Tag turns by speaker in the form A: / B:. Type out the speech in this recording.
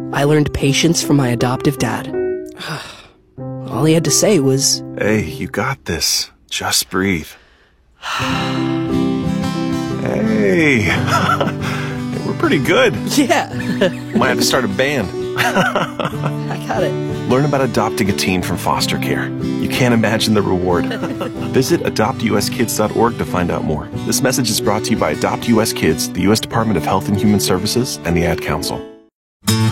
A: I learned patience from my adoptive dad. All he had to say was,
B: "Hey, you got this. Just breathe." Hey, we're pretty good.
A: yeah,
B: Might have to start a band.
A: I got it.
B: Learn about adopting a teen from foster care. You can't imagine the reward. Visit adoptuskids.org to find out more. This message is brought to you by Adopt US Kids, the U.S. Department of Health and Human Services, and the Ad Council.